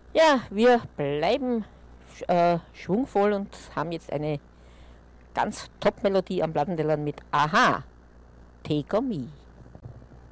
Ja, wir bleiben schwungvoll und haben jetzt eine ganz Top-Melodie am Plattenteller mit Aha, Take on Me.